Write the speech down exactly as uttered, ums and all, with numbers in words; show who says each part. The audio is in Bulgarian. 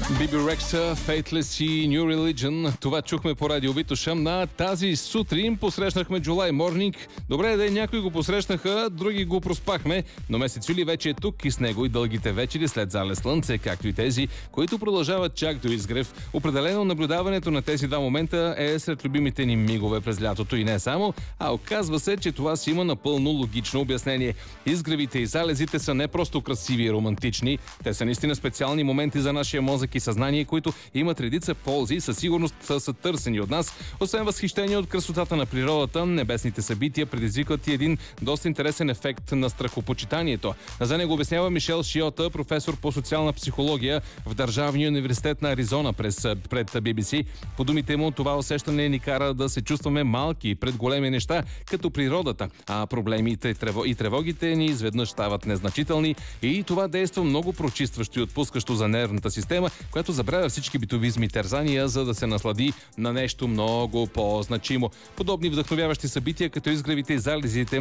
Speaker 1: Биби Рекса, Faithless и New Religion. Това чухме по радио Витоша. На тази сутрин посрещнахме July Morning. Добре ден, някои го посрещнаха, други го проспахме, но месец юли вече е тук и с него и дългите вечери след залез слънце, както и тези, които продължават чак до изгрев. Определено наблюдаването на тези два момента е сред любимите ни мигове през лятото и не само, а оказва се, че това си има напълно логично обяснение. Изгревите и залезите са не просто красиви и романтични, те са наистина специални моменти за нашия мозък и съзнание, които имат редица ползи и със сигурност са, са търсени от нас. Освен възхищение от красотата на природата, небесните събития предизвикват и един доста интересен ефект на страхопочитанието. За него обяснява Мишел Шиота, професор по социална психология в Държавния университет на Аризона през, пред Би Би Си. По думите му, това усещане ни кара да се чувстваме малки пред големи неща, като природата, а проблемите и тревогите ни изведнъж стават незначителни и това действа много прочистващо и отпускащо за нервната система, която забравя всички битовизми и терзания, за да се наслади на нещо много по-значимо. Подобни вдъхновяващи събития, като изгревите и залезите,